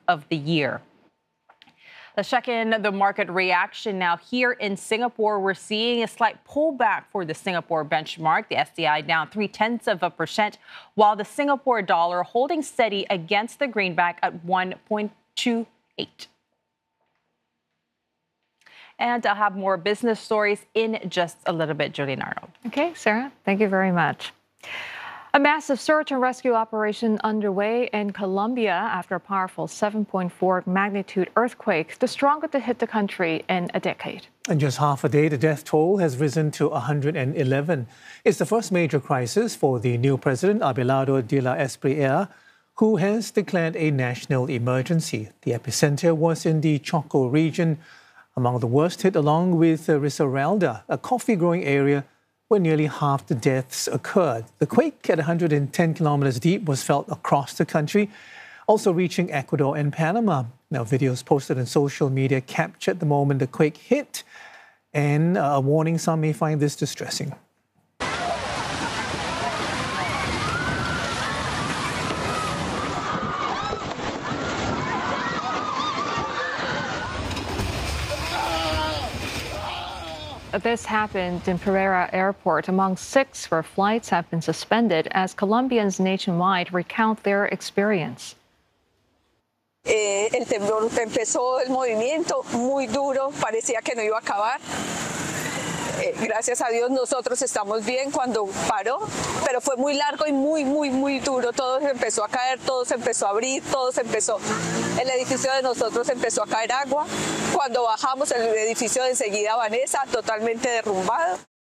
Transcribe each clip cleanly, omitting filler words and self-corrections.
of the year. Let's check in the market reaction now. Here in Singapore, we're seeing a slight pullback for the Singapore benchmark. The SDI down 0.3%, while the Singapore dollar holding steady against the greenback at 1.28. And I'll have more business stories in just a little bit. Julian Arnold. Okay, Sarah, thank you very much. A massive search and rescue operation underway in Colombia after a powerful 7.4 magnitude earthquake, the strongest to hit the country in a decade. In just half a day, the death toll has risen to 111. It's the first major crisis for the new president, Abelardo de la Espriella, who has declared a national emergency. The epicenter was in the Choco region, among the worst hit, along with Risaralda, a coffee-growing area where nearly half the deaths occurred. The quake at 110 kilometers deep was felt across the country, also reaching Ecuador and Panama. Now, videos posted on social media captured the moment the quake hit, and a warning, some may find this distressing. This happened in Pereira Airport, among 6 where flights have been suspended as Colombians nationwide recount their experience. El temblor empezó el movimiento muy duro, parecía que no iba a acabar. Gracias a Dios nosotros estamos bien cuando paró, pero fue muy largo y muy duro. Todo se empezó a caer, todo se empezó a abrir, el edificio de nosotros empezó a caer agua. Cuando bajamos el edificio de enseguida Vanessa, totalmente derrumbado.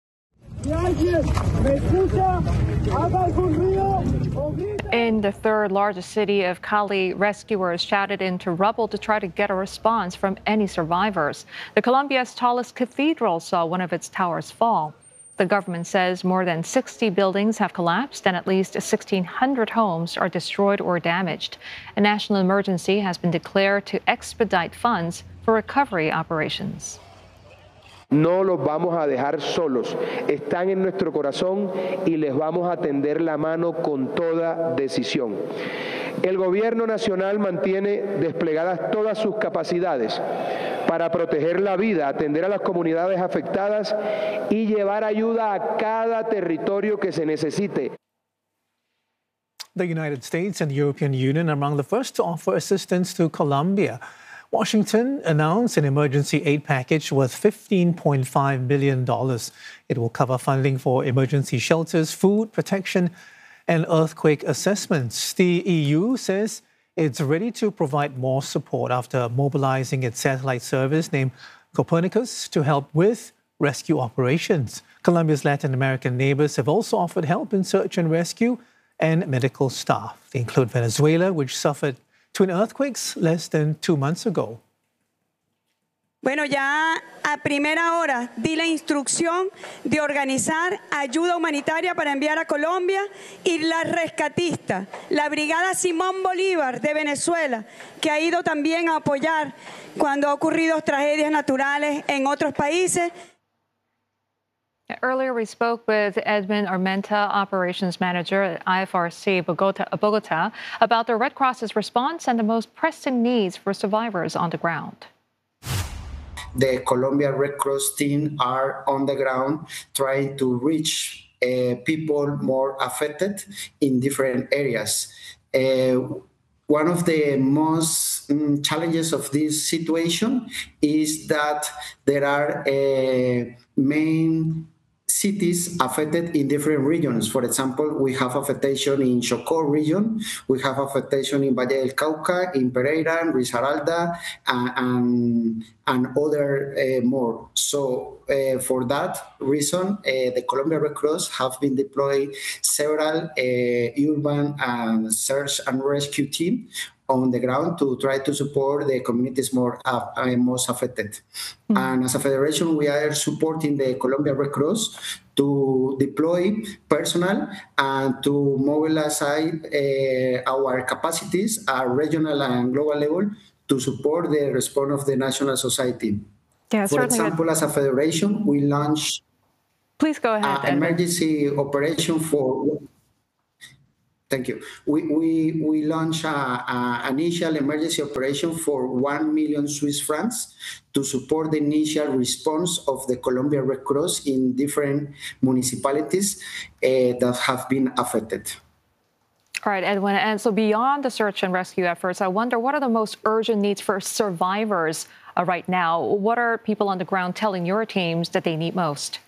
In the third largest city of Cali, rescuers shouted into rubble to try to get a response from any survivors. The Colombia's tallest cathedral saw one of its towers fall. The government says more than 60 buildings have collapsed and at least 1,600 homes are destroyed or damaged. A national emergency has been declared to expedite funds for recovery operations. No los vamos a dejar solos, están en nuestro corazón y les vamos a tender la mano con toda decisión. El gobierno nacional mantiene desplegadas todas sus capacidades para proteger la vida, atender a las comunidades afectadas y llevar ayuda a cada territorio que se necesite. The United States and the European Union are among the first to offer assistance to Colombia. Washington announced an emergency aid package worth $15.5 billion. It will cover funding for emergency shelters, food protection, and earthquake assessments. The EU says it's ready to provide more support after mobilizing its satellite service named Copernicus to help with rescue operations. Colombia's Latin American neighbors have also offered help in search and rescue and medical staff. They include Venezuela, which suffered twin earthquakes less than 2 months ago. Bueno, ya a primera hora di la instrucción de organizar ayuda humanitaria para enviar a Colombia y la rescatista, la Brigada Simón Bolívar de Venezuela, que ha ido también a apoyar cuando ha ocurrido tragedias naturales en otros países. Earlier, we spoke with Edmund Armenta, Operations Manager at IFRC Bogota, about the Red Cross's response and the most pressing needs for survivors on the ground. The Colombia Red Cross team are on the ground trying to reach people more affected in different areas. One of the most challenges of this situation is that there are main cities affected in different regions. For example, we have affectation in Chocó region, we have affectation in Valle del Cauca, in Pereira, and Risaralda, and other more. So for that reason, the Colombia Red Cross have been deployed several urban search and rescue teams on the ground to try to support the communities most affected. Mm-hmm. And as a federation, we are supporting the Colombia Red Cross to deploy personnel and to mobilize our capacities at regional and global level to support the response of the national society. Yeah, for example, as a federation, we launched Please go ahead, an emergency operation for Thank you. We launched an initial emergency operation for 1 million Swiss francs to support the initial response of the Colombia Red Cross in different municipalities that have been affected. All right, Edwin, and so beyond the search and rescue efforts, I wonder what are the most urgent needs for survivors right now? What are people on the ground telling your teams that they need most?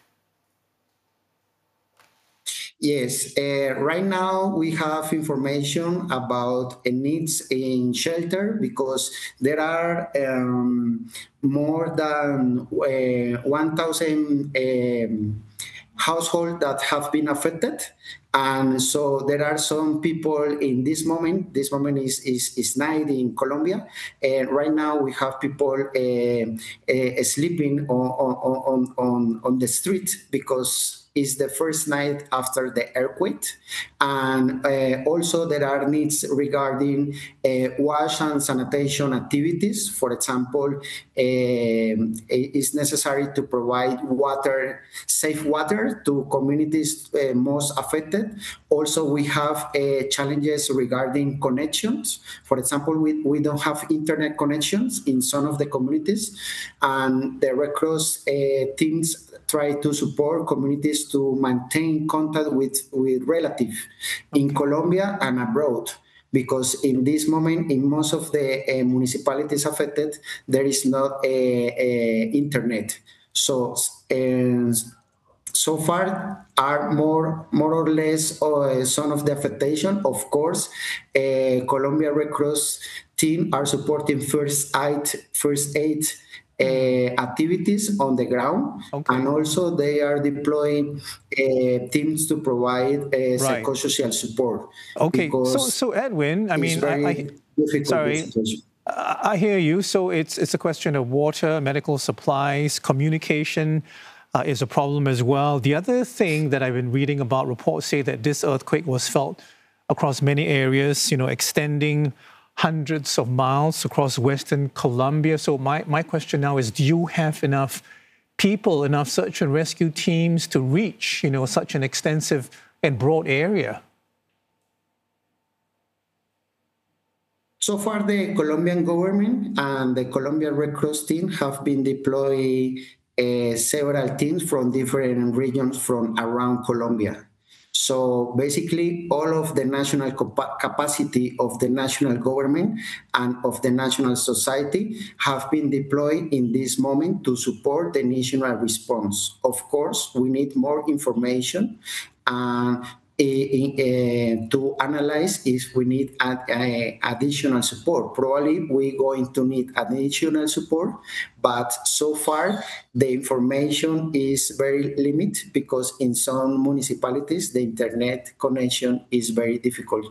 Yes, right now we have information about needs in shelter because there are more than 1,000 households that have been affected. And so there are some people in this moment is night in Colombia. And right now we have people sleeping on the street because it's the first night after the earthquake. And also there are needs regarding wash and sanitation activities. For example, it's necessary to provide water, safe water to communities most affected. Also, we have challenges regarding connections. For example, we don't have internet connections in some of the communities, and the Red Cross teams try to support communities to maintain contact with relatives in Colombia and abroad. Because in this moment, in most of the municipalities affected, there is not internet. So far are more or less some of the affectation. Of course, Colombia Red Cross team are supporting first aid activities on the ground, and also they are deploying teams to provide psychosocial support. Okay, so Edwin, I mean, I hear you. So it's a question of water, medical supplies, communication is a problem as well. The other thing that I've been reading about, reports say that this earthquake was felt across many areas, extending hundreds of miles across Western Colombia. So my question now is, do you have enough people, enough search and rescue teams to reach, such an extensive and broad area? So far, the Colombian government and the Colombian Red Cross team have been deploying several teams from different regions from around Colombia. So basically, all of the national capacity of the national government and of the national society have been deployed in this moment to support the national response. Of course, we need more information to analyze if we need additional support. Probably we're going to need additional support, but so far the information is very limited because in some municipalities the internet connection is very difficult.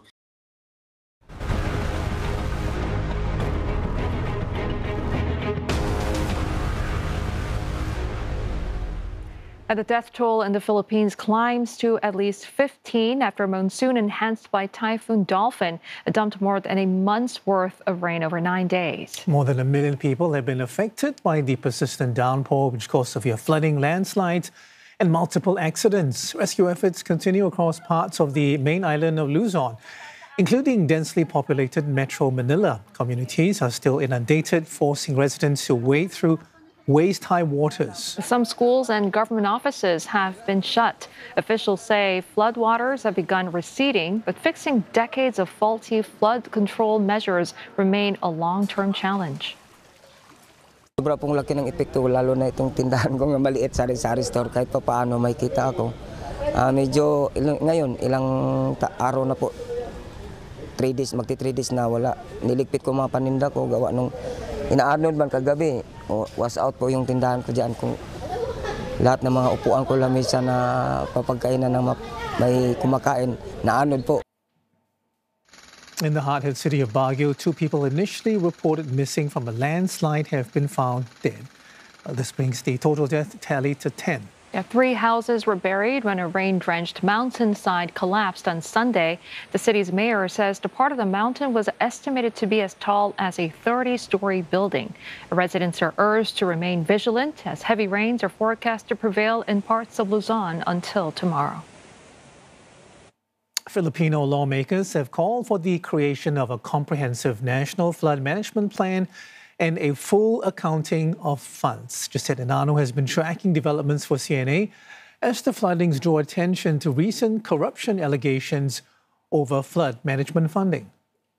And the death toll in the Philippines climbs to at least 15 after a monsoon enhanced by Typhoon Dolphin dumped more than a month's worth of rain over 9 days. More than 1 million people have been affected by the persistent downpour, which caused severe flooding, landslides, and multiple accidents. Rescue efforts continue across parts of the main island of Luzon, including densely populated Metro Manila. Communities are still inundated, forcing residents to wade through waist-high waters. Some schools and government offices have been shut. Officials say floodwaters have begun receding, but fixing decades of faulty flood control measures remain a long-term challenge. Sobra pong laki ng epekto, lalo na itong tindahan ko na maliit sari-sari store, kahit pa paano may kita ako. Medyo ngayon, ilang araw na po, 3 days, magti 3 days na wala. Niligpit ko mga paninda ko, gawa nung ina-arnold man kagabi. Was out po yung tindahan ko dyan. Kung lahat ng mga upuan ko lamisa na papagkainan ng may kumakain, na-arnold po. In the hard-hit city of Baguio, 2 people initially reported missing from a landslide have been found dead. This brings the total death tally to 10. 3 houses were buried when a rain-drenched mountainside collapsed on Sunday. The city's mayor says the part of the mountain was estimated to be as tall as a 30-story building. Residents are urged to remain vigilant as heavy rains are forecast to prevail in parts of Luzon until tomorrow. Filipino lawmakers have called for the creation of a comprehensive national flood management plan and a full accounting of funds. Gisette Enano has been tracking developments for CNA as the floodings draw attention to recent corruption allegations over flood management funding.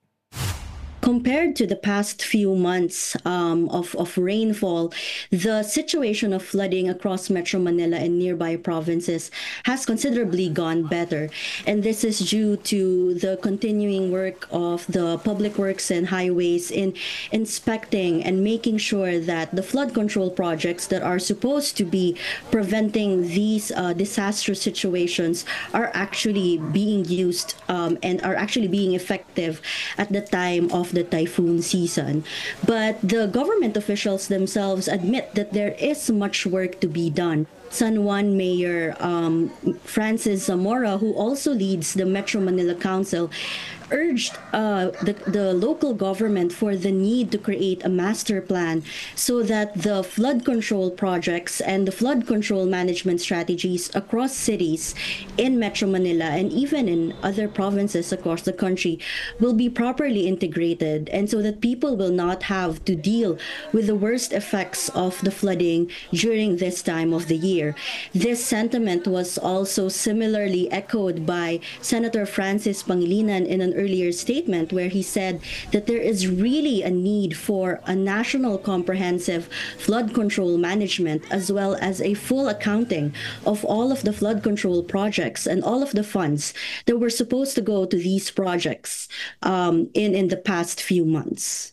Compared to the past few months of rainfall, the situation of flooding across Metro Manila and nearby provinces has considerably gone better. And this is due to the continuing work of the Public Works and Highways in inspecting and making sure that the flood control projects that are supposed to be preventing these disastrous situations are actually being used and are actually being effective at the time of the typhoon season. But the government officials themselves admit that there is much work to be done. San Juan Mayor Francis Zamora, who also leads the Metro Manila Council, urged the local government for the need to create a master plan so that the flood control projects and the flood control management strategies across cities in Metro Manila and even in other provinces across the country will be properly integrated, and so that people will not have to deal with the worst effects of the flooding during this time of the year. This sentiment was also similarly echoed by Senator Francis Pangilinan in an earlier statement, where he said that there is really a need for a national comprehensive flood control management, as well as a full accounting of all of the flood control projects and all of the funds that were supposed to go to these projects in the past few months.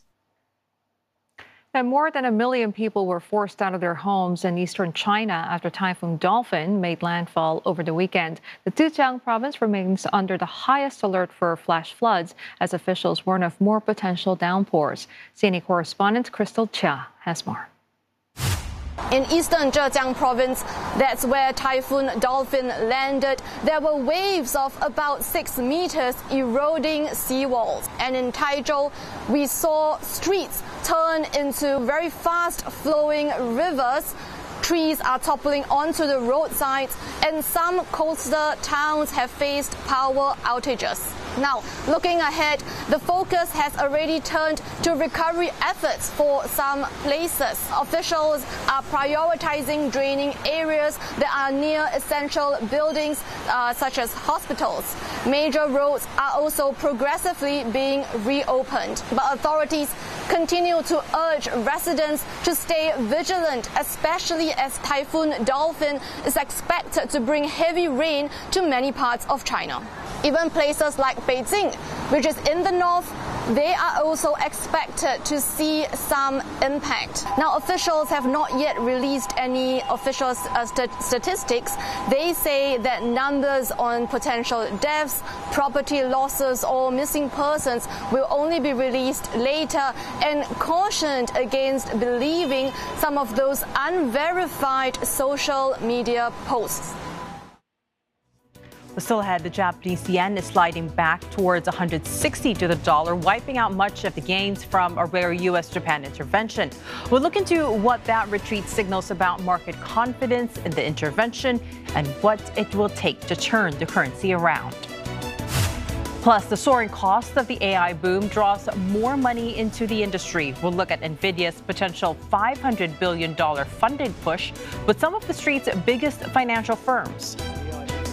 And more than 1 million people were forced out of their homes in eastern China after Typhoon Dolphin made landfall over the weekend. The Zhejiang province remains under the highest alert for flash floods as officials warn of more potential downpours. CNA correspondent Crystal Chia has more. In eastern Zhejiang province, that's where Typhoon Dolphin landed. There were waves of about 6 meters eroding seawalls. And in Taizhou, we saw streets turn into very fast-flowing rivers. Trees are toppling onto the roadsides, and some coastal towns have faced power outages. Now, looking ahead, the focus has already turned to recovery efforts for some places. Officials are prioritizing draining areas that are near essential buildings, such as hospitals. Major roads are also progressively being reopened. But authorities continue to urge residents to stay vigilant, especially as Typhoon Dolphin is expected to bring heavy rain to many parts of China. Even places like Beijing, which is in the north, they are also expected to see some impact. Now, officials have not yet released any official statistics. They say that numbers on potential deaths, property losses, or missing persons will only be released later, and cautioned against believing some of those unverified social media posts. Still ahead, the Japanese yen is sliding back towards 160 to the dollar, wiping out much of the gains from a rare U.S.-Japan intervention. We'll look into what that retreat signals about market confidence in the intervention and what it will take to turn the currency around. Plus, the soaring cost of the AI boom draws more money into the industry. We'll look at NVIDIA's potential $500 billion funding push with some of the street's biggest financial firms.